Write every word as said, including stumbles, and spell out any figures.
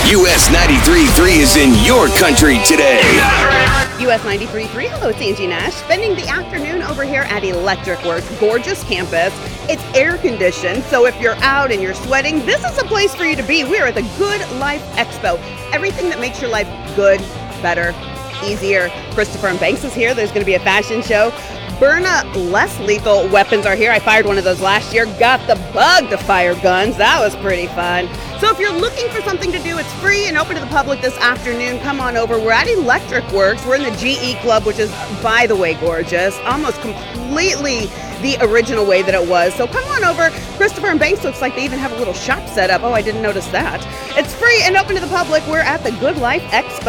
U S ninety-three point three is in your country today. U S ninety-three point three, hello, it's Angie Nash. Spending the afternoon over here at Electric Works, gorgeous campus. It's air conditioned, so if you're out and you're sweating, this is a place for you to be. We're at the Good Life Expo. Everything that makes your life good, better, easier. Christopher and Banks is here. There's going to be a fashion show. Byrna less lethal weapons are here. I fired one of those last year. Got the bug to fire guns. That was pretty fun. So if you're looking for something to do, it's free and open to the public this afternoon. Come on over. We're at Electric Works. We're in the G E Club, which is, by the way, gorgeous. Almost completely the original way that it was. So come on over. Christopher and Banks looks like they even have a little shop set up. Oh, I didn't notice that. It's free and open to the public. We're at the Good Life Expo.